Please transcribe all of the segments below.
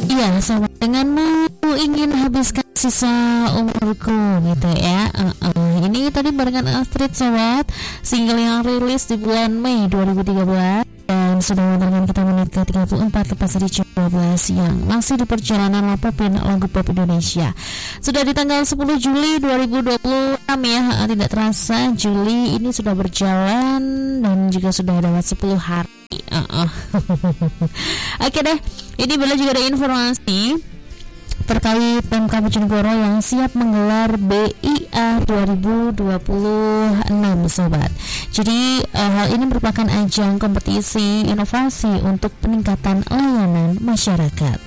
Iya, sobat, denganmu ingin habiskan sisa umurku gitu ya. Ini tadi barengan Astrid, sobat, single yang rilis di bulan Mei 2013 dan sudah mengantarkan kita menit ke 34 lepas dari jam 12 yang masih di perjalanan Lapopin lagu pop Indonesia. Sudah di tanggal 10 Juli 2026 ya. Tidak terasa Juli ini sudah berjalan dan juga sudah lewat 10 hari. Oke deh, ini Bella juga ada informasi terkait Pemkab Bojonegoro yang siap menggelar BIA 2026, sobat. Jadi hal ini merupakan ajang kompetisi inovasi untuk peningkatan layanan masyarakat.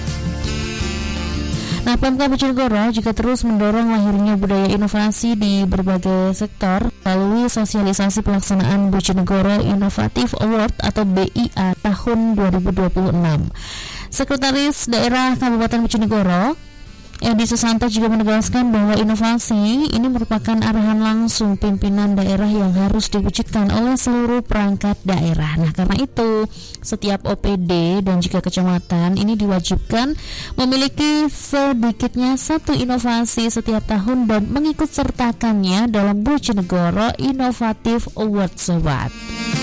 Nah, Pemkab Bojonegoro juga terus mendorong lahirnya budaya inovasi di berbagai sektor melalui sosialisasi pelaksanaan Bojonegoro Innovative Award atau BIA tahun 2026. Sekretaris Daerah Kabupaten Bojonegoro, Edi Susanto, juga menegaskan bahwa inovasi ini merupakan arahan langsung pimpinan daerah yang harus diwujudkan oleh seluruh perangkat daerah. Nah, karena itu setiap OPD dan juga kecamatan ini diwajibkan memiliki sedikitnya satu inovasi setiap tahun dan mengikut sertakannya dalam Bojonegoro Innovative Award, sobat.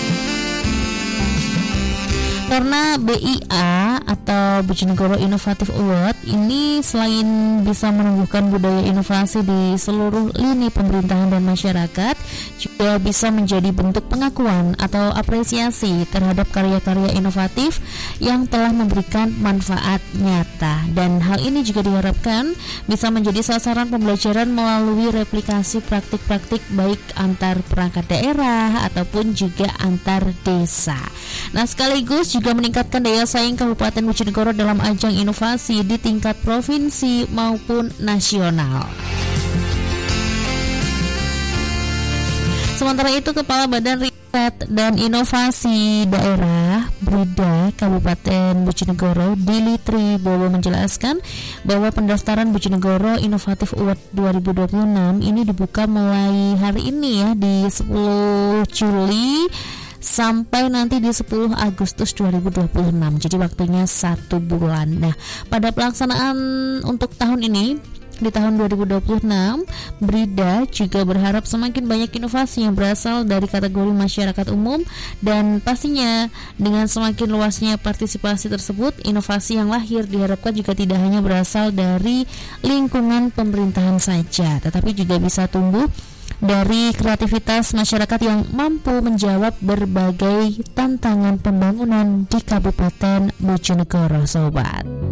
Karena BIA atau Bojonegoro Innovative Award ini selain bisa menumbuhkan budaya inovasi di seluruh lini pemerintahan dan masyarakat, juga bisa menjadi bentuk pengakuan atau apresiasi terhadap karya-karya inovatif yang telah memberikan manfaat nyata. Dan hal ini juga diharapkan bisa menjadi sasaran pembelajaran melalui replikasi praktik-praktik baik antar perangkat daerah ataupun juga antar desa. Nah, sekaligus juga meningkatkan daya saing Kabupaten Bojonegoro dalam ajang inovasi di tingkat provinsi maupun nasional. Sementara itu, Kepala Badan Riset dan Inovasi Daerah BRIDA Kabupaten Bojonegoro, Dili Tribowo, menjelaskan bahwa pendaftaran Bojonegoro Innovative Award 2026 ini dibuka mulai hari ini ya, di 10 Juli sampai nanti di 10 Agustus 2026. Jadi waktunya 1 bulan. Nah, pada pelaksanaan untuk tahun ini, di tahun 2026, BRIDA juga berharap semakin banyak inovasi yang berasal dari kategori masyarakat umum, dan pastinya dengan semakin luasnya partisipasi tersebut, inovasi yang lahir diharapkan juga tidak hanya berasal dari lingkungan pemerintahan saja, tetapi juga bisa tumbuh dari kreativitas masyarakat yang mampu menjawab berbagai tantangan pembangunan di Kabupaten Bojonegoro, sobat.